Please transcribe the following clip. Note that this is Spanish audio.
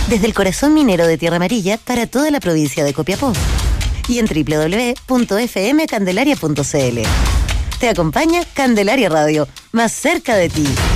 Desde el corazón minero de Tierra Amarilla para toda la provincia de Copiapó. Y en www.fmcandelaria.cl. Te acompaña Candelaria Radio, más cerca de ti.